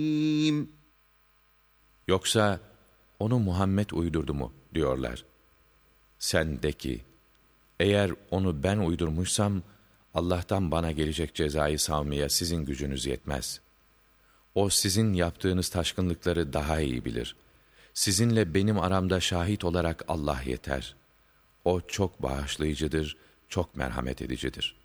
Yoksa onu Muhammed uydurdu mu diyorlar. Sen de ki, eğer onu ben uydurmuşsam, Allah'tan bana gelecek cezayı savmaya sizin gücünüz yetmez. O sizin yaptığınız taşkınlıkları daha iyi bilir. Sizinle benim aramda şahit olarak Allah yeter. O çok bağışlayıcıdır, çok merhamet edicidir.''